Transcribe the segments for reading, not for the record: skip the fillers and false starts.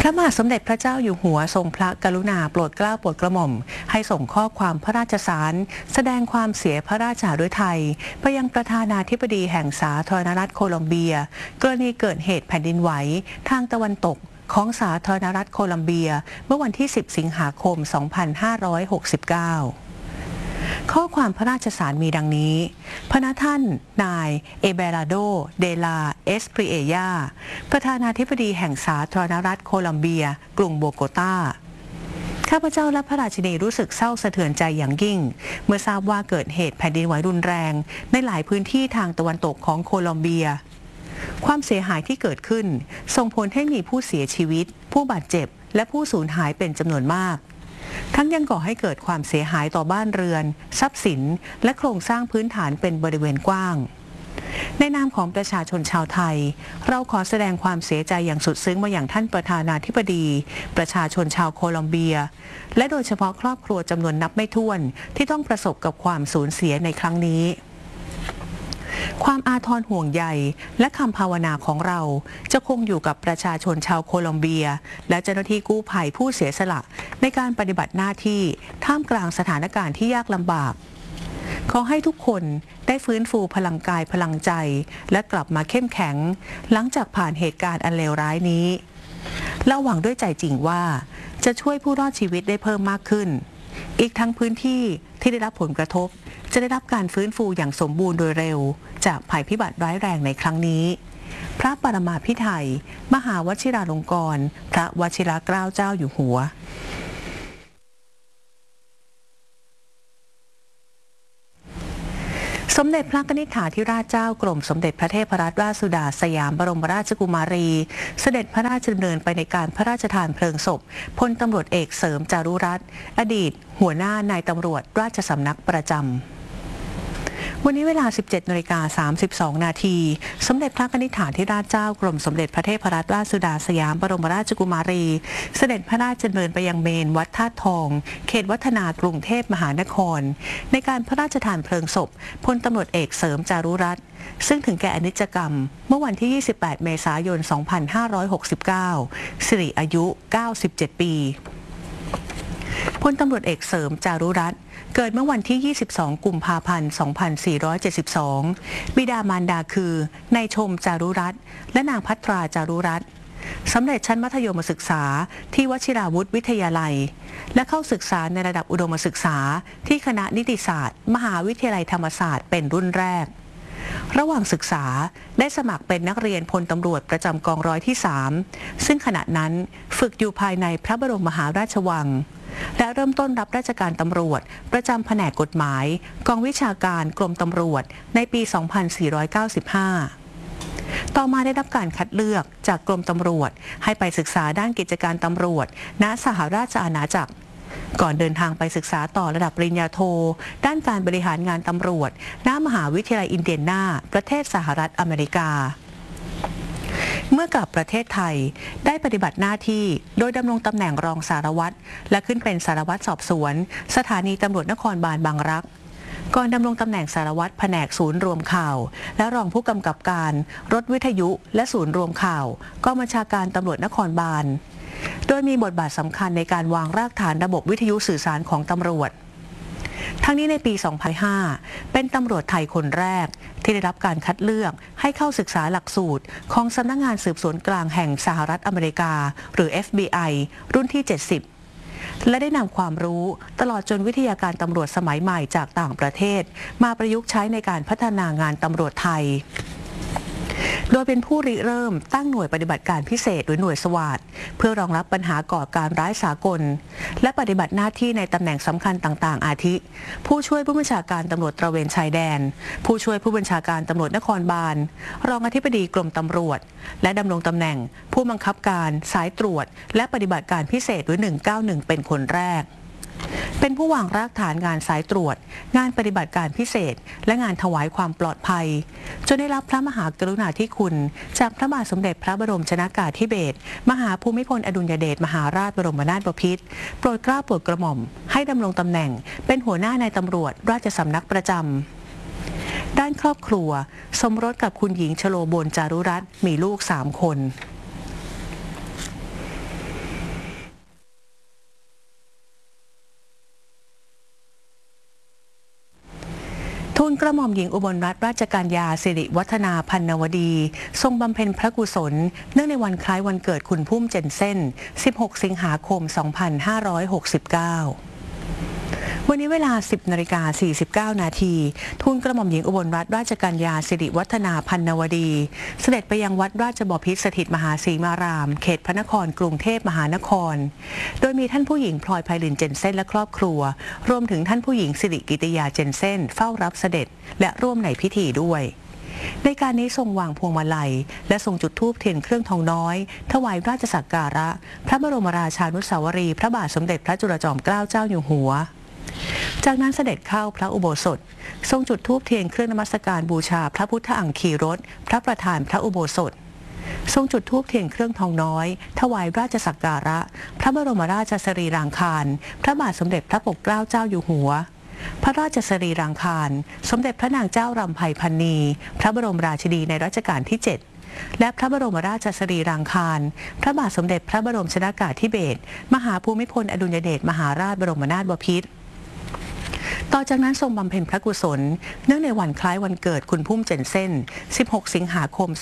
พระมหาสมเด็จพระเจ้าอยู่หัวทรงพระกรุณาโปรดเกล้าโปรดกระหม่อมให้ส่งข้อความพระราชสารแสดงความเสียพระราชาฤทัยไปยังประธานาธิบดีแห่งสาธารณรัฐโคลอมเบียกรณีเกิดเหตุแผ่นดินไหวทางตะวันตกของสาธารณรัฐโคลอมเบียเมื่อวันที่ 10 สิงหาคม 2569ข้อความพระราชสารมีดังนี้พระท่านนายเอเบราโดเดลาเอสปริเอยาประธานาธิบดีแห่งสาธารณรัฐโคลอมเบียกรุงโบโกตาข้าพเจ้าและพระราชินีรู้สึกเศร้าสะเทือนใจอย่างยิ่งเมื่อทราบว่าเกิดเหตุแผ่นดินไหวรุนแรงในหลายพื้นที่ทางตะวันตกของโคลอมเบียความเสียหายที่เกิดขึ้นส่งผลให้มีผู้เสียชีวิตผู้บาดเจ็บและผู้สูญหายเป็นจำนวนมากทั้งยังก่อให้เกิดความเสียหายต่อบ้านเรือนทรัพย์สินและโครงสร้างพื้นฐานเป็นบริเวณกว้างในนามของประชาชนชาวไทยเราขอแสดงความเสียใจอย่างสุดซึ้งมาอย่างท่านประธานาธิบดีประชาชนชาวโคลอมเบียและโดยเฉพาะครอบครัวจำนวนนับไม่ถ้วนที่ต้องประสบกับความสูญเสียในครั้งนี้ความอาทรห่วงใยและคำภาวนาของเราจะคงอยู่กับประชาชนชาวโคลอมเบียและเจ้าหน้าที่กู้ภัยผู้เสียสละในการปฏิบัติหน้าที่ท่ามกลางสถานการณ์ที่ยากลำบากขอให้ทุกคนได้ฟื้นฟูพลังกายพลังใจและกลับมาเข้มแข็งหลังจากผ่านเหตุการณ์อันเลวร้ายนี้เราหวังด้วยใจจริงว่าจะช่วยผู้รอดชีวิตได้เพิ่มมากขึ้นอีกทั้งพื้นที่ที่ได้รับผลกระทบจะได้รับการฟื้นฟูอย่างสมบูรณ์โดยเร็วจากภัยพิบัติร้ายแรงในครั้งนี้พระปรมาภิไธยมหาวชิราลงกรณ์พระวชิรเกล้าเจ้าอยู่หัวสมเด็จพระนิธิาธิราชเจ้ากรมสมเด็จพระเทพรัตนราชสุดาสยามบรมราชกุมารีเสด็จพระราชดำเนินไปในการพระราชทานเพลิงศพพลตำรวจเอกเสริมจารุรัตน์อดีตหัวหน้านายตำรวจราชสำนักประจำวันนี้เวลา 17:32 นาทีสมเด็จพระนิธิาธิราชเจ้ากรมสมเด็จพระเทพรัตนราชสุดาสยามบรมราชกุมารีเสด็จพระราชดำเนินไปยังเมนวัดธาตุทองเขตวัฒนากรุงเทพมหานครในการพระราชทานเพลิงศพพลตำรวจเอกเสริมจารุรัตน์ซึ่งถึงแก่อนิจกรรมเมื่อวันที่ 28 เมษายน 2569 สิริอายุ 97 ปีพลตำรวจเอกเสริมจารุรัตน์เกิดเมื่อวันที่ 22 กุมภาพันธ์ 2472 บิดามารดาคือนายชมจารุรัตน์และนางภัทราจารุรัตน์สำเร็จชั้นมัธยมศึกษาที่วชิราวุธวิทยาลัยและเข้าศึกษาในระดับอุดมศึกษาที่คณะนิติศาสตร์มหาวิทยาลัยธรรมศาสตร์เป็นรุ่นแรกระหว่างศึกษาได้สมัครเป็นนักเรียนพลตำรวจประจำกองร้อยที่ 3ซึ่งขณะนั้นฝึกอยู่ภายในพระบรมมหาราชวังและเริ่มต้นรับราชการตำรวจประจำแผนกกฎหมายกองวิชาการกรมตำรวจในปี 2495 ต่อมาได้รับการคัดเลือกจากกรมตำรวจให้ไปศึกษาด้านกิจการตำรวจณสหราชอาณาจักรก่อนเดินทางไปศึกษาต่อระดับปริญญาโทด้านการบริหารงานตำรวจณมหาวิทยาลัยอินเดียนาประเทศสหรัฐอเมริกาเมื่อกลับประเทศไทยได้ปฏิบัติหน้าที่โดยดำรงตำแหน่งรองสารวัตรและขึ้นเป็นสารวัตรสอบสวนสถานีตำรวจนครบาลบางรักก่อนดำรงตำแหน่งสารวัตรแผนกศูนย์รวมข่าวและรองผู้กำกับการรถวิทยุและศูนย์รวมข่าวกองบัญชาการตำรวจนครบาลโดยมีบทบาทสำคัญในการวางรากฐานระบบวิทยุสื่อสารของตำรวจทั้งนี้ในปี 2005 เป็นตำรวจไทยคนแรกที่ได้รับการคัดเลือกให้เข้าศึกษาหลักสูตรของสำนักงานสืบสวนกลางแห่งสหรัฐอเมริกาหรือ FBI รุ่นที่ 70 และได้นำความรู้ตลอดจนวิทยาการตำรวจสมัยใหม่จากต่างประเทศมาประยุกต์ใช้ในการพัฒนางานตำรวจไทยโดยเป็นผู้ริเริ่มตั้งหน่วยปฏิบัติการพิเศษหรือหน่วยสวาทเพื่อรองรับปัญหาก่อการร้ายสากลและปฏิบัติหน้าที่ในตำแหน่งสำคัญต่างๆอาทิผู้ช่วยผู้บัญชาการตำรวจตระเวนชายแดนผู้ช่วยผู้บัญชาการตำรวจนครบาลรองอธิบดีกรมตำรวจและดำรงตำแหน่งผู้บังคับการสายตรวจและปฏิบัติการพิเศษหรือ 191 เป็นคนแรกเป็นผู้วางรากฐานงานสายตรวจงานปฏิบัติการพิเศษและงานถวายความปลอดภัยจนได้รับพระมหากรุณาธิคุณจากพระบาทสมเด็จพระบรมชนากาธิเบศรมหาภูมิพลอดุลยเดชมหาราชบรมนาถบพิตรโปรดเกล้าโปรดกระหม่อมให้ดำรงตำแหน่งเป็นหัวหน้านายตำรวจราชสำนักประจำด้านครอบครัวสมรสกับคุณหญิงชโลบลจารุรัตน์มีลูก 3 คนลกระหม่อมหญิงอุบลรัตนราชกัญญาสิริวัฒนาพันนวดีทรงบำเพ็ญพระกุศลเนื่องในวันคล้ายวันเกิดคุณพุ่มเจนเซ่น 16 สิงหาคม 2569 วันนี้เวลา 10:49 นาทีทูลกระหม่อมหญิงอุบลรัตนราชกัญญาสิริวัฒนาพันนวดีเสด็จไปยังวัดราชบพิตรสถิตมหาสีมารามเขตพระนครกรุงเทพมหานครโดยมีท่านผู้หญิงพลอยไพลินเจนเซ่นและครอบครัวรวมถึงท่านผู้หญิงสิริกิติยาเจนเซ่นเฝ้ารับเสด็จและร่วมในพิธีด้วยในการนี้ทรงวางพวงมาลัยและทรงจุดธูปเทียนเครื่องทองน้อยถวายราชสักการะพระบรมราชานุสาวรีย์พระบาทสมเด็จพระจุลจอมเกล้าเจ้าอยู่หัวจากนั้นเสด็จเข้าพระอุโบสถทรงจุดธูปเทียนเครื่องนมัสการบูชาพระพุทธอังคีรสพระประธานพระอุโบสถทรงจุดธูปเทียนเครื่องทองน้อยถวายราชสักการะพระบรมราชสรีรางคารพระบาทสมเด็จพระปกเกล้าเจ้าอยู่หัวพระราชสรีรางคารสมเด็จพระนางเจ้ารำไพพรรณีพระบรมราชินีในรัชกาลที่ 7และพระบรมราชสรีรางคารพระบาทสมเด็จพระบรมชนากาธิเบศรมหาภูมิพลอดุลยเดชมหาราชบรมนาถบพิตรต่อจากนั้นทรงบำเพ็ญพระกุศลเนื่องในวันคล้ายวันเกิดคุณพุ่มเจนเซ่น 16 สิงหาคม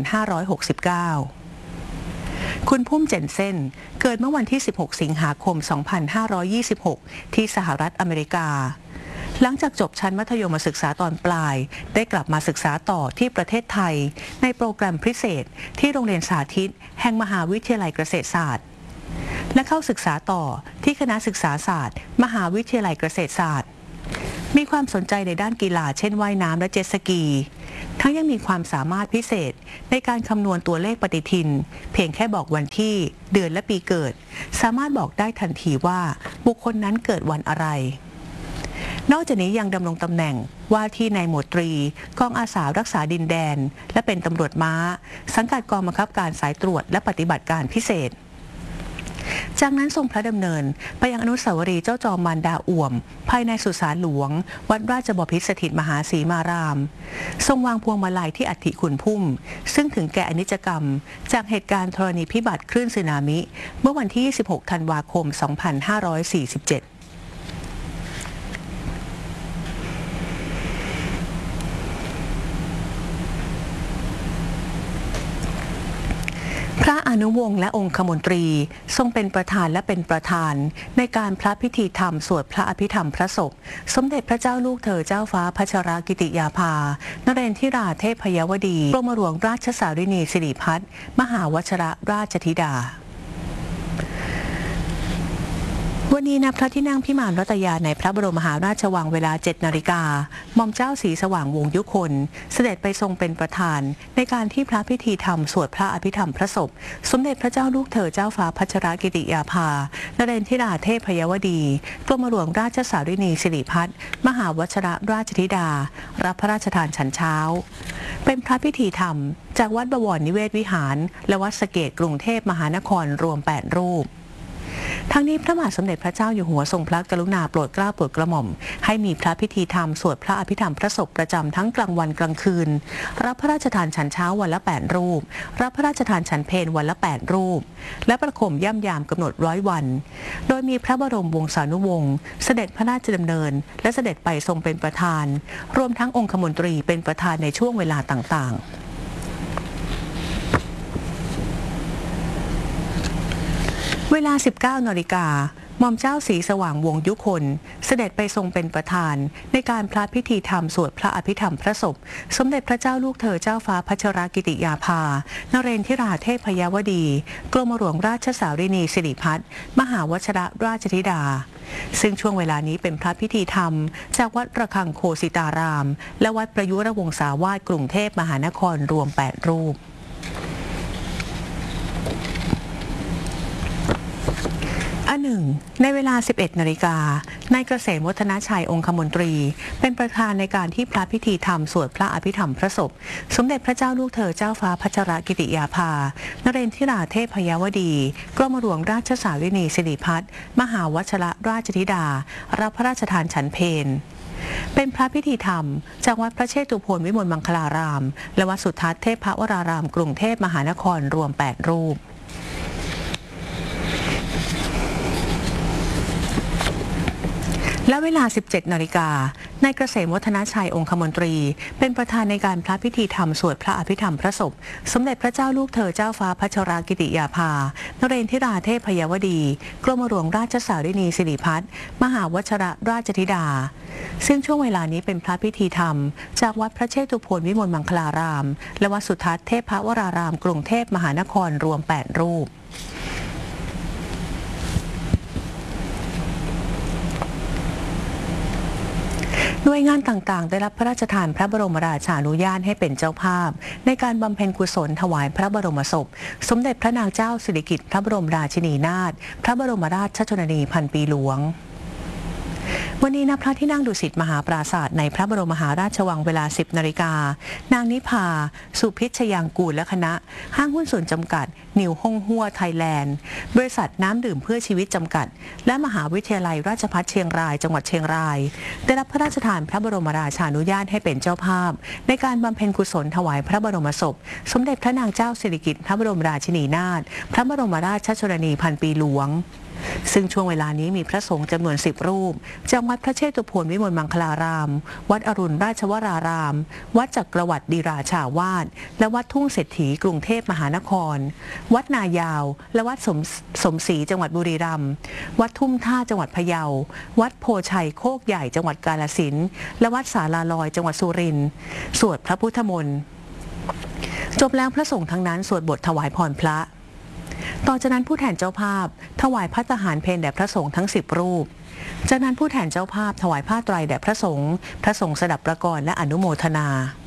2569 คุณพุ่มเจนเซ่นเกิดเมื่อวันที่ 16 สิงหาคม 2526 ที่สหรัฐอเมริกาหลังจากจบชั้นมัธยมศึกษาตอนปลายได้กลับมาศึกษาต่อที่ประเทศไทยในโปรแกรมพิเศษที่โรงเรียนสาธิตแห่งมหาวิทยาลัยเกษตรศาสตร์และเข้าศึกษาต่อที่คณะศึกษาศาสตร์มหาวิทยาลัยเกษตรศาสตร์มีความสนใจในด้านกีฬาเช่นว่ายน้ำและเจ็ตสกีทั้งยังมีความสามารถพิเศษในการคำนวณตัวเลขปฏิทินเพียงแค่บอกวันที่เดือนและปีเกิดสามารถบอกได้ทันทีว่าบุคคลนั้นเกิดวันอะไรนอกจากนี้ยังดำรงตำแหน่งว่าที่นายหมวดตรีกองอาสารักษาดินแดนและเป็นตำรวจม้าสังกัดกองบังคับการสายตรวจและปฏิบัติการพิเศษจากนั้นทรงพระดำเนินไปยังอนุสาวรีย์เจ้าจอมมารดาอ่วมภายในสุสานหลวงวัดราชบพิตรสถิตมหาสีมารามทรงวางพวงมาลัยที่อัฐิขุนพุ่มซึ่งถึงแก่อนิจกรรมจากเหตุการณ์ธรณีพิบัติคลื่นสึนามิเมื่อวันที่ 26 ธันวาคม 2547พระอนุวงศ์และองคมนตรีทรงเป็นประธานและเป็นประธานในการพระพิธีธรรมสวดพระอภิธรรมพระศพสมเด็จพระเจ้าลูกเธอเจ้าฟ้าพัชรกิติยาภานเรนทิราเทพยวดีกรมหลวงราชสารินีสิริพัฒน์มหาวชรราชธิดาวันนี้ณพระที่นั่งพิมานรัตยาในพระบรมมหาราชวังเวลา 7 นาฬิกาหม่อมเจ้าศรีสว่างวงศ์ยุคนเสด็จไปทรงเป็นประธานในการที่พระพิธีธรรมสวดพระอภิธรรมพระศพสมเด็จพระเจ้าลูกเธอเจ้าฟ้าพัชรกิติยาภานเรนทิราเทพยวดีกรมหลวงราชสารินีสิริพัฒน์มหาวชรราชธิดารับพระราชทานฉันเช้าเป็นพระพิธีธรรมจากวัดบวรนิเวศวิหารและวัดสะเกษกรุงเทพมหานครรวม 8 รูปทั้งนี้พระบาทสมเด็จพระเจ้าอยู่หัวทรงพระกรุณาโปรดเกล้าโปรดกระหม่อมให้มีพระพิธีธรรมสวดพระอภิธรรมพระศพประจำทั้งกลางวันกลางคืนรับพระราชทานฉันเช้าวันละ 8 รูปรับพระราชทานฉันเพลวันละ 8 รูปและประโคมย่ำยามกำหนด100 วันโดยมีพระบรมวงศานุวงศ์เสด็จพระราชดำเนินและเสด็จไปทรงเป็นประธานรวมทั้งองคมนตรีเป็นประธานในช่วงเวลาต่างๆเวลา 19 นาฬิกาหม่อมเจ้าศรีสว่างวงศ์ยุคนเสด็จไปทรงเป็นประธานในการพระพิธีธรรมสวดพระอภิธรรมพระศพสมเด็จพระเจ้าลูกเธอเจ้าฟ้าพัชรกิติยาภานเรนทิราเทพยวดีกรมหลวงราชสารินีสิริพัฒน์มหาวชรราชธิดาซึ่งช่วงเวลานี้เป็นพระพิธีธรรมจากวัดระฆังโคสิตารามและวัดประยุรวงศาวาสกรุงเทพมหานครรวม 8 รูปในเวลา 11 นาฬิกานายเกษมวัฒนชัยองคมนตรีเป็นประธานในการที่พระพิธีธรรมสวดพระอภิธรรมพระศพสมเด็จพระเจ้าลูกเธอเจ้าฟ้าพัชรกิติยาภานเรนทิราเทพยวดีกรมหลวงราชสารินีสิริพัฒน์มหาวชรราชธิดารับพระราชทานฉันเพลเป็นพระพิธีธรรมจากวัดพระเชตุพนวิมลมังคลารามและวัดสุทัศน์เทพวรารามกรุงเทพมหานครรวม 8 รูปและเวลา 17 นาฬิกานายเกษมวัฒนชัยองคมนตรีเป็นประธานในการพระพิธีธรรมสวดพระอภิธรรมพระศพสมเด็จพระเจ้าลูกเธอเจ้าฟ้าพัชรกิติยาภานเรนทิราเทพยวดีกรมหลวงราชสารินีสิริพัฒน์มหาวชรราชธิดาซึ่งช่วงเวลานี้เป็นพระพิธีธรรมจากวัดพระเชตุพนวิมลมังคลารามและวัดสุทัศน์เทพวรารามกรุงเทพมหานครรวม8รูปหน่วยงานต่างๆได้รับพระราชทานพระบรมราชานุญาตให้เป็นเจ้าภาพในการบำเพ็ญกุศลถวายพระบรมศพสมเด็จพระนางเจ้าสิริกิติ์พระบรมราชินีนาถพระบรมราชชนนีพันปีหลวงวันนี้ณพระที่นั่งดุสิตมหาปราสาทในพระบรมมหาราชวังเวลา 10 นาฬิกานางนิพาสุพิชยางกูลและคณะห้างหุ้นส่วนจำกัดนิวฮ่องฮั่วไทยแลนด์บริษัทน้ำดื่มเพื่อชีวิตจำกัดและมหาวิทยาลัยราชภัฏเชียงรายจังหวัดเชียงรายได้รับพระราชทานพระบรมราชานุญาตให้เป็นเจ้าภาพในการบำเพ็ญกุศลถวายพระบรมศพสมเด็จพระนางเจ้าสิริกิติ์พระบรมราชินีนาถพระบรมราชชนนีพันปีหลวงซึ่งช่วงเวลานี้มีพระสงฆ์จำนวน10 รูปจากวัดพระเชตุพนวิมลมังคลารามวัดอรุณราชวรารามวัดจักรวรรดิราชาวาสและวัดทุ่งเศรษฐีกรุงเทพมหานครวัดนายาวและวัดสมศรีจังหวัดบุรีรัมย์วัดทุ่มท่าจังหวัดพะเยาวัดโพชัยโคกใหญ่จังหวัดกาฬสินธุ์และวัดสาลาลอยจังหวัดสุรินทร์สวดพระพุทธมนต์จบแล้วพระสงฆ์ทั้งนั้นสวดบทถวายพรพระต่อจากนั้นผู้แทนเจ้าภาพถวายภัตตาหารเพลแด่พระสงฆ์ทั้ง10 รูปจากนั้นผู้แทนเจ้าภาพถวายผ้าไตรแด่พระสงฆ์สดับประกรณ์และอนุโมทนา